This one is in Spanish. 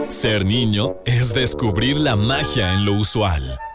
Ser niño es descubrir la magia en lo usual.